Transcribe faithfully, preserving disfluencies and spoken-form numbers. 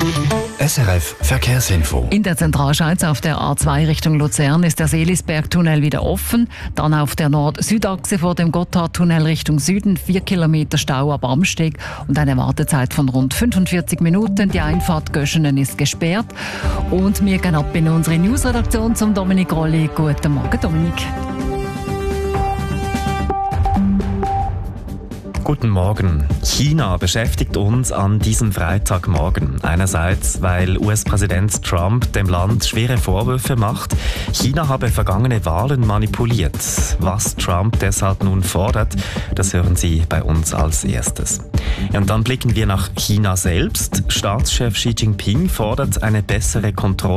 S R F Verkehrsinfo. In der Zentralschweiz auf der A zwei Richtung Luzern ist der Seelisberg-Tunnel wieder offen. Dann auf der Nord-Süd-Achse vor dem Gotthardtunnel Richtung Süden vier Kilometer Stau ab Amsteg und eine Wartezeit von rund fünfundvierzig Minuten. Die Einfahrt Göschenen ist gesperrt. Und wir gehen ab in unsere Newsredaktion zum Dominik Rolli. Guten Morgen, Dominik. Guten Morgen. China beschäftigt uns an diesem Freitagmorgen. Einerseits, weil U S-Präsident Trump dem Land schwere Vorwürfe macht, China habe vergangene Wahlen manipuliert. Was Trump deshalb nun fordert, das hören Sie bei uns als erstes. Ja, und dann blicken wir nach China selbst. Staatschef Xi Jinping fordert eine bessere Kontrolle